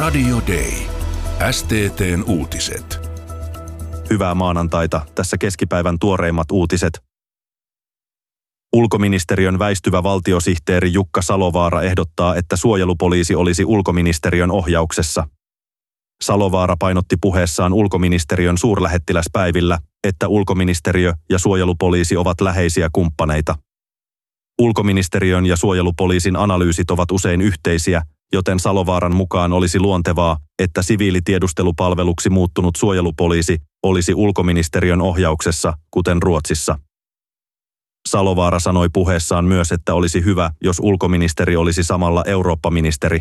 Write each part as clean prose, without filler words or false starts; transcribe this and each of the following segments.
Radio Day. STT:n uutiset. Hyvää maanantaita. Tässä keskipäivän tuoreimmat uutiset. Ulkoministeriön väistyvä valtiosihteeri Jukka Salovaara ehdottaa, että suojelupoliisi olisi ulkoministeriön ohjauksessa. Salovaara painotti puheessaan ulkoministeriön suurlähettiläspäivillä, että ulkoministeriö ja suojelupoliisi ovat läheisiä kumppaneita. Ulkoministeriön ja suojelupoliisin analyysit ovat usein yhteisiä, joten Salovaaran mukaan olisi luontevaa, että siviilitiedustelupalveluksi muuttunut suojelupoliisi olisi ulkoministeriön ohjauksessa, kuten Ruotsissa. Salovaara sanoi puheessaan myös, että olisi hyvä, jos ulkoministeri olisi samalla Eurooppa-ministeri.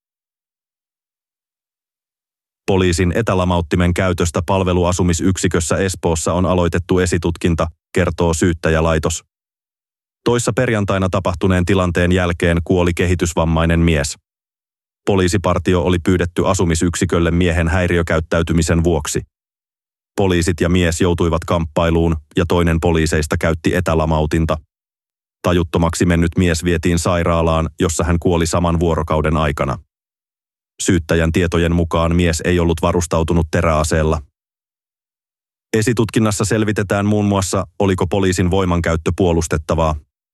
Poliisin etälamauttimen käytöstä palveluasumisyksikössä Espoossa on aloitettu esitutkinta, kertoo syyttäjälaitos. Toissa perjantaina tapahtuneen tilanteen jälkeen kuoli kehitysvammainen mies. Poliisipartio oli pyydetty asumisyksikölle miehen häiriökäyttäytymisen vuoksi. Poliisit ja mies joutuivat kamppailuun ja toinen poliiseista käytti etälamautinta. Tajuttomaksi mennyt mies vietiin sairaalaan, jossa hän kuoli saman vuorokauden aikana. Syyttäjän tietojen mukaan mies ei ollut varustautunut teräaseella. Esitutkinnassa selvitetään muun muassa, oliko poliisin voimankäyttö puolustettavaa.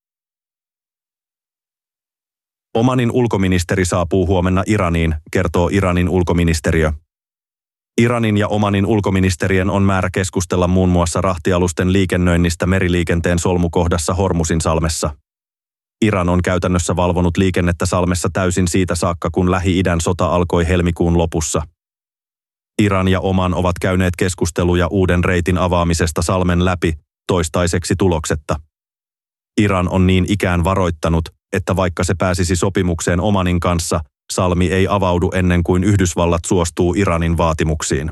Omanin ulkoministeri saapuu huomenna Iraniin, kertoo Iranin ulkoministeriö. Iranin ja Omanin ulkoministerien on määrä keskustella muun muassa rahtialusten liikennöinnistä meriliikenteen solmukohdassa Hormuzinsalmessa. Iran on käytännössä valvonut liikennettä salmessa täysin siitä saakka, kun Lähi-idän sota alkoi helmikuun lopussa. Iran ja Oman ovat käyneet keskusteluja uuden reitin avaamisesta salmen läpi, toistaiseksi tuloksetta. Iran on niin ikään varoittanut, että vaikka se pääsisi sopimukseen Omanin kanssa, salmi ei avaudu ennen kuin Yhdysvallat suostuu Iranin vaatimuksiin.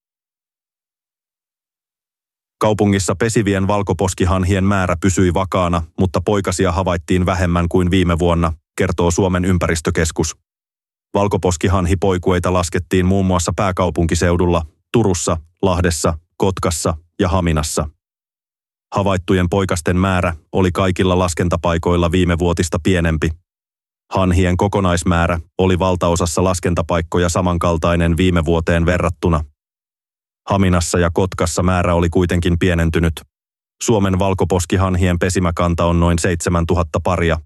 Kaupungissa pesivien valkoposkihanhien määrä pysyi vakaana, mutta poikasia havaittiin vähemmän kuin viime vuonna, kertoo Suomen ympäristökeskus. Valkoposkihanhipoikueita laskettiin muun muassa pääkaupunkiseudulla, Turussa, Lahdessa, Kotkassa ja Haminassa. Havaittujen poikasten määrä oli kaikilla laskentapaikoilla viime vuotista pienempi. Hanhien kokonaismäärä oli valtaosassa laskentapaikkoja samankaltainen viime vuoteen verrattuna. Haminassa ja Kotkassa määrä oli kuitenkin pienentynyt. Suomen valkoposkihanhien pesimäkanta on noin 7000 paria.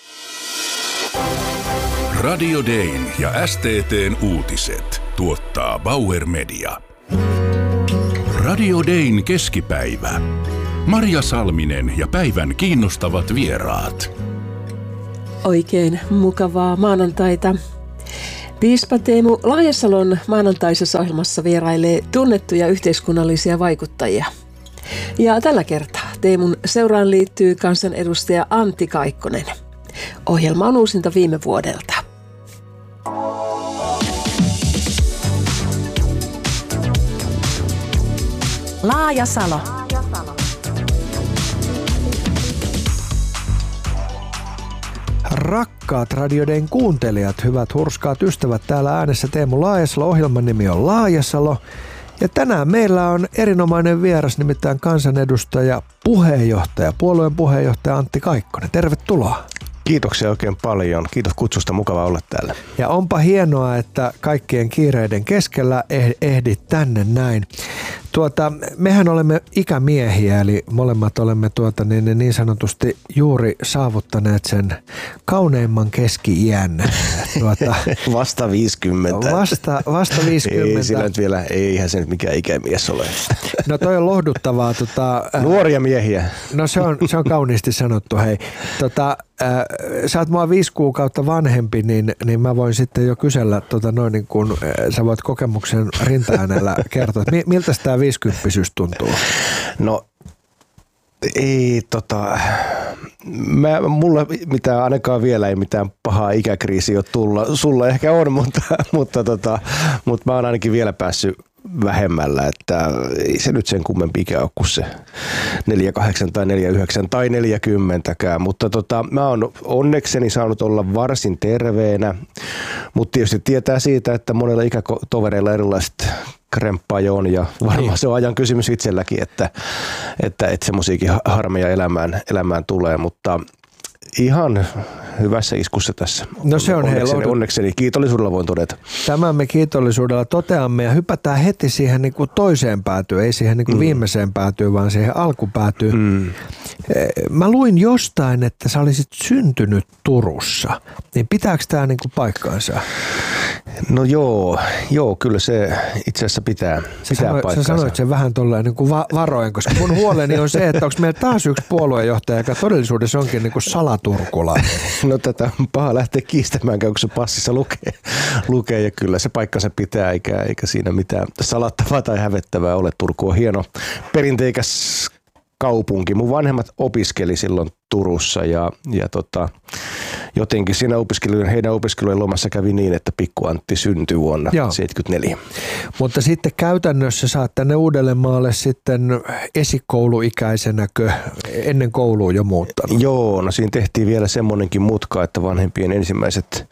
Radio Dayn ja STT:n uutiset tuottaa Bauer Media. Radio Dayn keskipäivä. Marja Salminen ja päivän kiinnostavat vieraat. Oikein mukavaa maanantaita. Piispa Teemu Laajasalon maanantaisessa ohjelmassa vierailee tunnettuja yhteiskunnallisia vaikuttajia. Ja tällä kertaa Teemun seuraan liittyy kansanedustaja Antti Kaikkonen. Ohjelma on uusinta viime vuodelta. Laajasalo. Rakkaat Radio Dayn kuuntelijat, hyvät hurskaat ystävät, täällä äänessä Teemu Laajasalo. Ohjelman nimi on Laajasalo. Ja tänään meillä on erinomainen vieras, nimittäin kansanedustaja, puolueen puheenjohtaja Antti Kaikkonen. Tervetuloa. Kiitoksia oikein paljon. Kiitos kutsusta. Mukava olla täällä. Ja onpa hienoa, että kaikkien kiireiden keskellä ehdit tänne näin. Mehän olemme ikämiehiä, eli molemmat olemme niin sanotusti juuri saavuttaneet sen kauneimman keski-iän. Vasta 50. Vasta 50. Ei sillä nyt vielä, eihän se nyt mikään ikämies ole. No toi on lohduttavaa. Nuoria miehiä. No se on kauniisti sanottu, hei. Sä oot mua 5 kuukautta vanhempi, niin mä voin sitten jo kysellä, niin kun sä voit kokemuksen rintaäänellä kertoa, että miltä tämä 50-pysyys tuntuu? No ei mulla mitään, ainakaan vielä ei mitään pahaa ikäkriisiä ole tulla. Sulla ehkä on, mutta mä oon ainakin vielä päässyt vähemmällä, että ei se nyt sen kummempi ikä ole kuin se 48 tai 49 tai 40kään, mutta mä oon onnekseni saanut olla varsin terveenä, mutta tietysti tietää siitä, että monilla ikätovereilla erilaiset kremppaa jo on ja varmaan se on ajan kysymys itselläkin, että semmoisiakin harmeja elämään tulee, mutta Ihan hyvässä iskussa tässä. No se on onnekseni kiitollisuudella voin todeta. Tämän me kiitollisuudella toteamme ja hypätään heti siihen niin kuin toiseen päätyyn, ei siihen niin kuin viimeiseen päätyyn, vaan siihen alkupäätyyn. Mä luin jostain, että sä olisit syntynyt Turussa, niin pitääkö tämä niin kuin paikkaansa? No joo, kyllä se itse asiassa pitää paikkaansa. Sä sanoit sen vähän tolleen niin kuin varoen, koska mun huoleni on se, että onko meillä taas yksi puoluejohtaja, joka todellisuudessa onkin niin kuin salaturkulainen. No tätä on paha lähteä kiistämään, kun se passissa lukee ja kyllä se paikkansa pitää, eikä siinä mitään salattavaa tai hävettävää ole. Turku on hieno perinteikäs kaupunki. Mun vanhemmat opiskeli silloin Turussa ja jotenkin siinä heidän opiskelujen lomassa kävi niin, että Pikku Antti syntyi vuonna 1974. Mutta sitten käytännössä sä oot tänne Uudellemaalle sitten esikouluikäisenäkö ennen koulua jo muuttanut? Joo, no siinä tehtiin vielä semmoinenkin mutka, että vanhempien ensimmäiset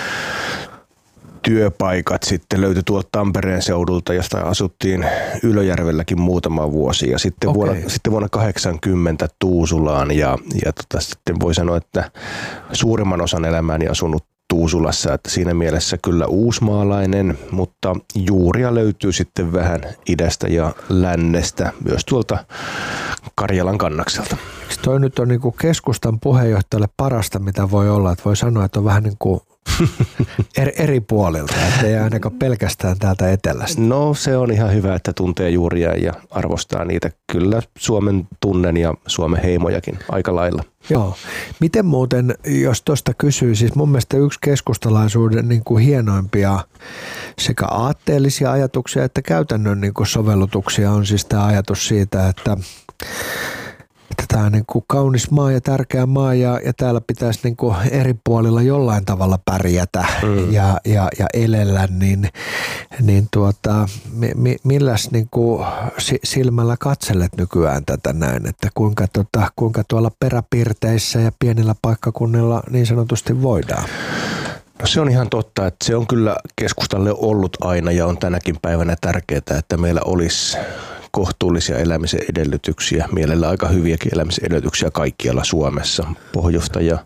työpaikat sitten löytyi tuolta Tampereen seudulta, josta asuttiin Ylöjärvelläkin muutama vuosi ja sitten vuonna 80 Tuusulaan ja sitten voi sanoa, että suurimman osan elämääni asunut Tuusulassa, että siinä mielessä kyllä uusmaalainen, mutta juuria löytyy sitten vähän idästä ja lännestä, myös tuolta Karjalan kannakselta. Toi nyt on niin kuin keskustan puheenjohtajalle parasta, mitä voi olla, että voi sanoa, että on vähän niin kuin eri puolilta, ettei ainakaan pelkästään täältä etelästä. No se on ihan hyvä, että tuntee juuria ja arvostaa niitä. Kyllä Suomen tunnen ja Suomen heimojakin aika lailla. Joo. Miten muuten, jos tuosta kysyy, siis mun mielestä yksi keskustalaisuuden niin kuin hienoimpia sekä aatteellisia ajatuksia että käytännön niin kuin sovellutuksia on siis tämä ajatus siitä, että tämä on niin kuin kaunis maa ja tärkeä maa ja täällä pitäisi niin kuin eri puolilla jollain tavalla pärjätä ja elellä, niin milläs niin kuin silmällä katselet nykyään tätä näin, että kuinka tuolla peräpiirteissä ja pienillä paikkakunnilla niin sanotusti voidaan? No se on ihan totta, että se on kyllä keskustalle ollut aina ja on tänäkin päivänä tärkeää, että meillä olisi kohtuullisia elämisen edellytyksiä, mielellä aika hyviäkin elämisen edellytyksiä kaikkialla Suomessa, pohjoista ja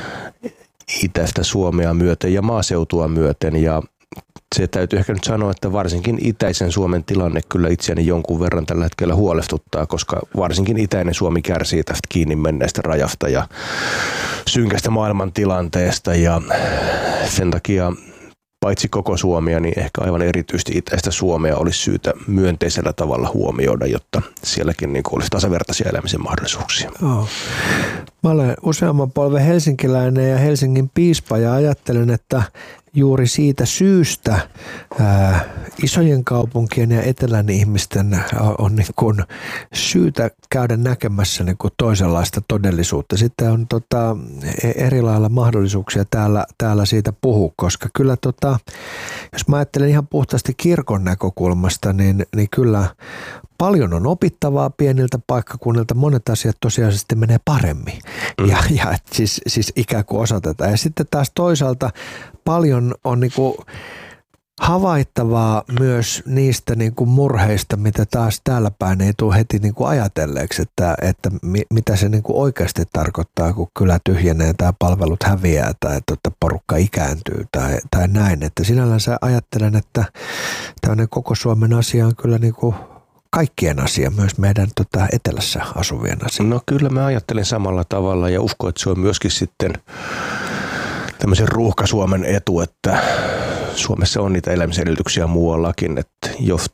itäistä Suomea myöten ja maaseutua myöten. Ja se täytyy ehkä nyt sanoa, että varsinkin itäisen Suomen tilanne kyllä itseäni jonkun verran tällä hetkellä huolestuttaa, koska varsinkin itäinen Suomi kärsii tästä kiinni menneestä rajasta ja synkästä maailmantilanteesta ja sen takia paitsi koko Suomea, niin ehkä aivan erityisesti itäistä Suomea olisi syytä myönteisellä tavalla huomioida, jotta sielläkin niin olisi tasavertaisia elämisen mahdollisuuksia. Oh. Mä olen useamman polven helsinkiläinen ja Helsingin piispa ja ajattelen, että juuri siitä syystä isojen kaupunkien ja etelän ihmisten on niin kuin syytä käydä näkemässä niin kuin toisenlaista todellisuutta. Sitten on eri lailla mahdollisuuksia täällä siitä puhua, koska kyllä jos mä ajattelen ihan puhtaasti kirkon näkökulmasta, niin kyllä paljon on opittavaa pieniltä paikkakunnilta, monet asiat tosiasiallisesti menee paremmin ja siis ikään kuin osatetaan. Ja sitten taas toisaalta paljon on niinku havaittavaa myös niistä niinku murheista, mitä taas täällä päin ei tule heti niinku ajatelleeksi, että mitä se niinku oikeasti tarkoittaa, kun kylä tyhjenee tai palvelut häviää tai porukka ikääntyy tai näin. Että sinällänsä ajattelen, että tämmöinen koko Suomen asia on kyllä niinku kaikkien asia, myös meidän etelässä asuvien asia. No kyllä mä ajattelen samalla tavalla ja uskon, että se on myöskin sitten tämmöisen ruuhka-Suomen etu, että Suomessa on niitä elämisen edellytyksiä muuallakin, että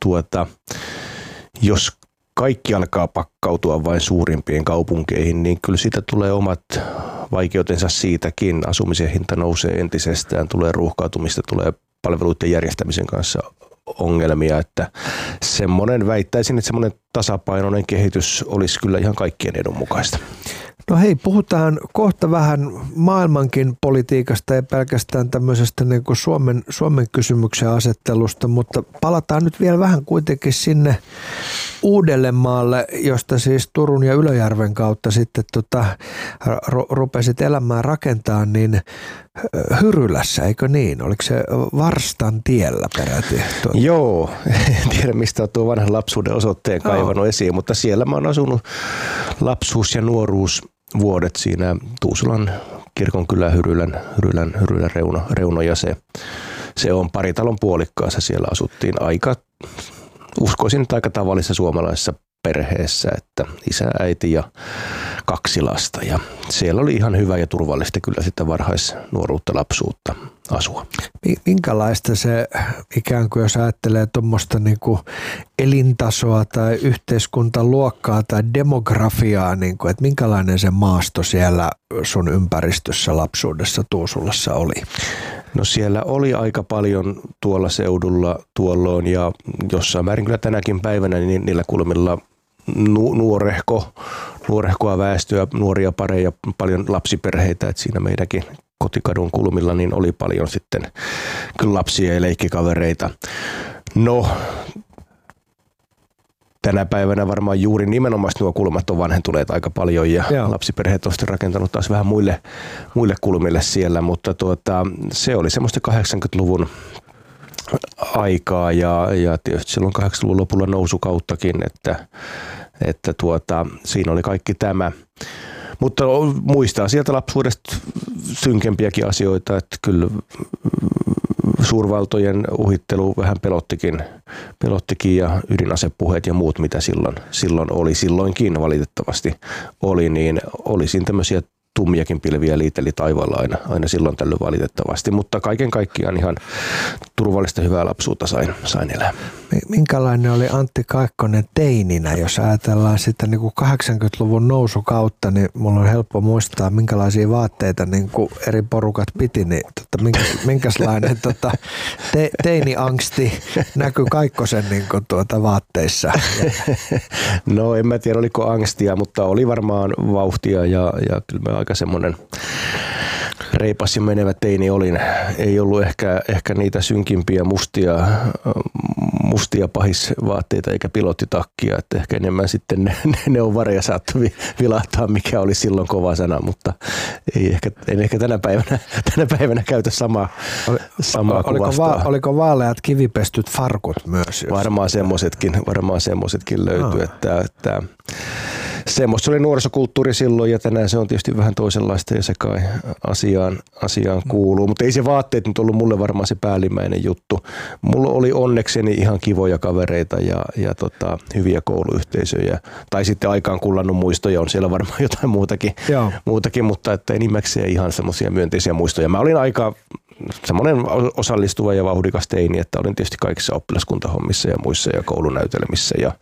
jos kaikki alkaa pakkautua vain suurimpiin kaupunkeihin, niin kyllä siitä tulee omat vaikeutensa siitäkin. Asumisen hinta nousee entisestään, tulee ruuhkautumista, tulee palveluiden järjestämisen kanssa ongelmia, että väittäisin, että semmoinen tasapainoinen kehitys olisi kyllä ihan kaikkien edun mukaista. No hei, puhutaan kohta vähän maailmankin politiikasta ja pelkästään tämmöisestä niin kuin Suomen kysymyksen asettelusta, mutta palataan nyt vielä vähän kuitenkin sinne Uudellemaalle, josta siis Turun ja Ylöjärven kautta sitten rupesit elämään rakentaa, niin Hyrylässä, eikö niin? Oliko se Varstan tiellä peräti? Joo, en tiedä mistä on tuo vanhan lapsuuden osoitteen kaivannut esiin, mutta siellä mä oon asunut lapsuus- ja nuoruusvuodet siinä Tuusulan Kirkonkylän Hyrylän reuna ja se on paritalon puolikkaassa. Siellä asuttiin uskoisin, että aika tavallisessa suomalaisessa perheessä, että isä, äiti ja 2 lasta. Ja siellä oli ihan hyvä ja turvallista kyllä sitä varhaisnuoruutta, lapsuutta asua. Minkälaista se ikään kuin, jos ajattelee tuommoista niinku elintasoa tai yhteiskuntaluokkaa tai demografiaa, niinku, että minkälainen se maasto siellä sun ympäristössä lapsuudessa Tuusulassa oli? No siellä oli aika paljon tuolla seudulla tuolloin ja jossain määrin kyllä tänäkin päivänä niin niillä kulmilla nuorehkoa väestöä, nuoria pareja, paljon lapsiperheitä, että siinä meidänkin kotikadun kulmilla niin oli paljon sitten kyllä lapsia ja leikkikavereita. No, tänä päivänä varmaan juuri nimenomaan nuo kulmat on vanhentuneet aika paljon ja lapsiperheet on sitten rakentanut taas vähän muille kulmille siellä, mutta se oli semmoista 80-luvun aikaa ja tietysti silloin 80-luvun lopulla nousukauttakin, että siinä oli kaikki tämä. Mutta muistaa sieltä lapsuudesta synkempiäkin asioita, että kyllä suurvaltojen uhittelu vähän pelottikin ja ydinasepuheet ja muut, mitä silloinkin valitettavasti oli, niin oli siinä tämmöisiä tummiakin pilviä liiteli taivaalla aina silloin tällöin valitettavasti, mutta kaiken kaikkiaan ihan turvallista hyvää lapsuutta sain elää. Minkälainen oli Antti Kaikkonen teininä, jos ajatellaan sitä niin kuin 80-luvun nousukautta, niin mulla on helppo muistaa, minkälaisia vaatteita niin kuin eri porukat piti, niin minkälainen teiniangsti näkyi Kaikkosen niin kuin vaatteissa? No en mä tiedä oliko angstia, mutta oli varmaan vauhtia ja kyllä mä aika semmoinen reipas ja menevä teini olin. Ei ollut ehkä niitä synkimpiä mustia pahisvaatteita eikä pilottitakkia, että ehkä enemmän sitten ne on vareja saattoi vilahtaa, mikä oli silloin kova sana, mutta en ehkä tänä päivänä käytä samaa kuvastaa. Oliko vaaleat kivipestyt farkut myös? Varmaan semmoisetkin löytyi, että semmoista oli nuorisokulttuuri silloin ja tänään se on tietysti vähän toisenlaista ja se kai asiaan kuuluu. Mutta ei se vaatteet nyt ollut mulle varmaan se päällimmäinen juttu. Mulla oli onnekseni ihan kivoja kavereita ja hyviä kouluyhteisöjä. Tai sitten aikaan kullannut muistoja, on siellä varmaan jotain muutakin mutta että enimmäkseen ihan semmoisia myönteisiä muistoja. Mä olin aika semmoinen osallistuva ja vauhdikas teini, että olin tietysti kaikissa oppilaskuntahommissa ja muissa ja koulunäytelmissä ja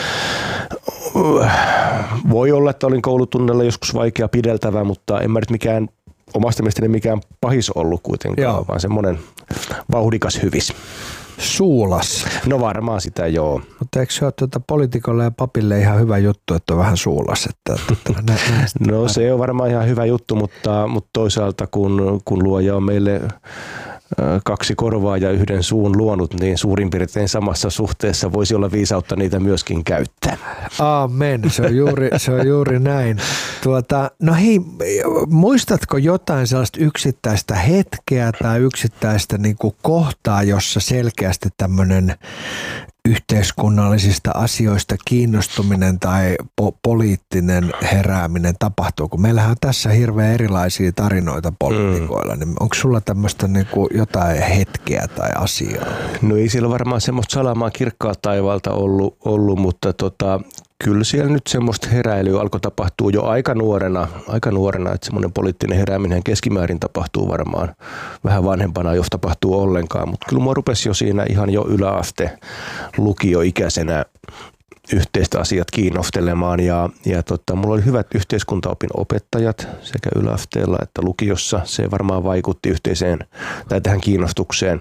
voi olla, että olin koulutunnella joskus vaikea pideltävä, mutta en mä nyt omasta mielestäni mikään pahis ollut kuitenkaan, vaan semmoinen vauhdikas hyvis. Suulas. No varmaan sitä joo. Mutta eikö se ole poliitikolle ja papille ihan hyvä juttu, että on vähän suulas? No se on varmaan ihan hyvä juttu, mutta toisaalta kun luoja on meille 2 korvaa ja 1 suun luonut, niin suurin piirtein samassa suhteessa voisi olla viisautta niitä myöskin käyttää. Aamen, se on juuri näin. No hei, muistatko jotain sellaista yksittäistä hetkeä tai yksittäistä niin kuin kohtaa, jossa selkeästi tämmöinen yhteiskunnallisista asioista kiinnostuminen tai poliittinen herääminen tapahtuu, kun meillähän on tässä hirveän erilaisia tarinoita poliitikoilla, niin onko sulla tämmöistä niinku jotain hetkeä tai asiaa? No ei siellä varmaan semmoista salamaa kirkkaalta taivaalta ollut mutta kyllä siellä nyt semmoista heräilyä alkoi tapahtua jo aika nuorena, että semmoinen poliittinen herääminen keskimäärin tapahtuu varmaan vähän vanhempana, jos tapahtuu ollenkaan, mutta kyllä mua rupesi jo siinä ihan jo yläaste lukioikäisenä yhteistä asiat kiinnostelemaan ja mulla oli hyvät yhteiskuntaopin opettajat sekä yläasteella että lukiossa. Se varmaan vaikutti tähän kiinnostukseen.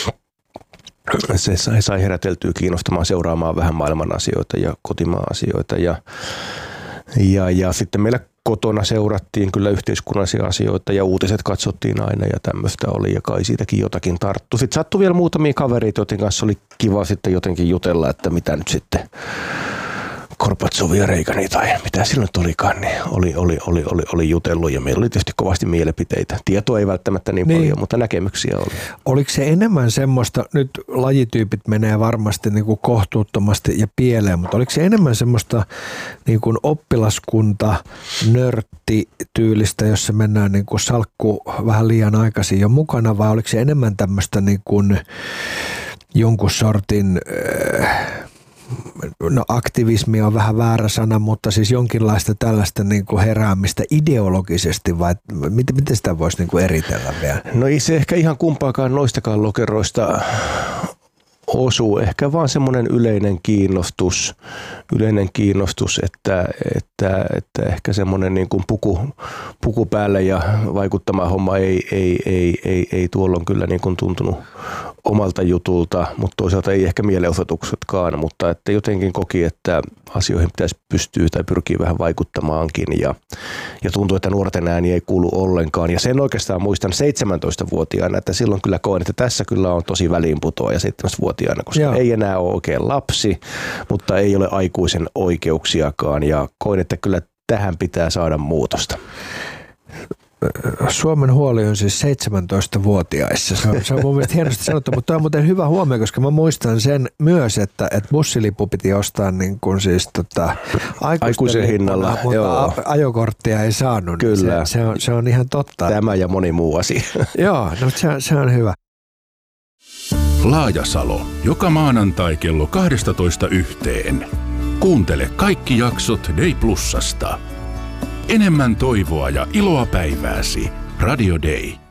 Se sai heräteltyä kiinnostamaan seuraamaan vähän maailman asioita ja kotimaan asioita ja sitten meillä kotona seurattiin kyllä yhteiskunnallisia asioita ja uutiset katsottiin aina ja tämmöistä oli ja kai siitäkin jotakin tarttui. Sitten sattui vielä muutamia kavereita, joiden kanssa oli kiva sitten jotenkin jutella, että mitä nyt sitten Gorbatsovia ja Reagania tai mitä silloin olikaan, niin oli jutellut ja meillä oli tietysti kovasti mielipiteitä. Tietoa ei välttämättä niin paljon, mutta näkemyksiä oli. Oliko se enemmän semmoista, nyt lajityypit menee varmasti niin kuin kohtuuttomasti ja pieleen, mutta oliko se enemmän semmoista niin kuin oppilaskunta, nörtti-tyylistä, jossa mennään niin kuin salkku vähän liian aikaisin jo mukana, vai oliko se enemmän tämmöistä niin kuin jonkun sortin, no aktivismi on vähän väärä sana, mutta siis jonkinlaista tällaista niin kuin heräämistä ideologisesti, vai miten sitä voisi niin kuin eritellä vielä? No ei se ehkä ihan kumpaakaan noistakaan lokeroista osuu, ehkä vaan semmoinen yleinen kiinnostus, että ehkä semmoinen niin kuin puku päälle ja vaikuttama homma ei tuolloin kyllä niin kuin tuntunut omalta jutulta, mutta toisaalta ei ehkä mielenosoituksetkaan, mutta että jotenkin koki, että asioihin pitäisi pystyä tai pyrkiä vähän vaikuttamaankin ja tuntuu, että nuorten ääni ei kuulu ollenkaan. Ja sen oikeastaan muistan 17-vuotiaana, että silloin kyllä koen, että tässä kyllä on tosi väliinputoaja 17-vuotiaana, koska ei enää ole oikein lapsi, mutta ei ole aikuisen oikeuksiakaan ja koen, että kyllä tähän pitää saada muutosta. Suomen huoli on siis 17-vuotiaissa. Se on mun mielestä hienosti sanottu, mutta tämä on muuten hyvä huomio, koska mä muistan sen myös, että bussilippu piti ostaa niin kuin siis aikuisen hinnalla, mutta joo. Ajokorttia ei saanut. Kyllä. Niin se on ihan totta. Tämä ja moni muu asia. Joo, no se on hyvä. Laajasalo, joka maanantai kello 12:00. Kuuntele kaikki jaksot Day Plusasta. Enemmän toivoa ja iloa päivääsi. Radio Day.